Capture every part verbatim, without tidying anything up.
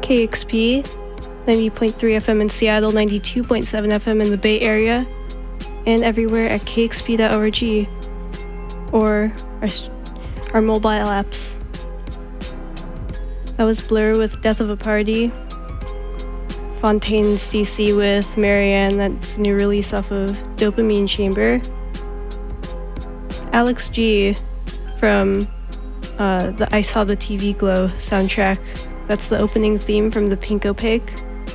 K X P, ninety point three F M in Seattle, ninety-two point seven F M in the Bay Area, and everywhere at k x p dot org or our, our mobile apps. That was Blur with Death of a Party. Fontaine's D C with Marianne, that's a new release off of Dopamine Chamber. Alex G from uh, the I Saw the T V Glow soundtrack. That's the opening theme from the Pink Opaque.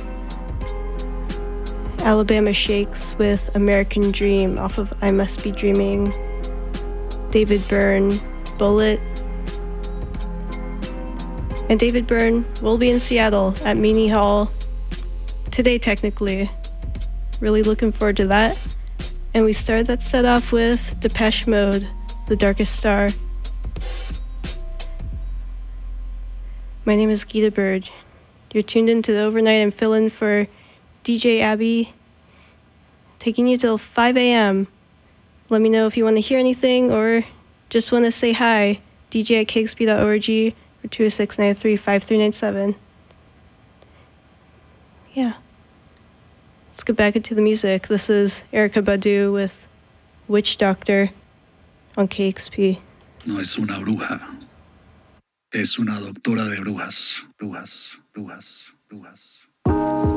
Alabama Shakes with American Dream off of I Must Be Dreaming. David Byrne, Bullet. And David Byrne will be in Seattle at Meany Hall today, technically. Really looking forward to that. And we started that set off with Depeche Mode, The Darkest Star. My name is Gita Bird. You're tuned into the overnight and fill in for D J Abby, taking you till five a.m. Let me know if you want to hear anything or just want to say hi. D J at k x p dot org or two oh six, nine oh three, five three nine seven. Yeah. Let's get back into the music. This is Erykah Badu with Witch Doctor on K X P. No es una bruja. Es una doctora de brujas, brujas, brujas, brujas.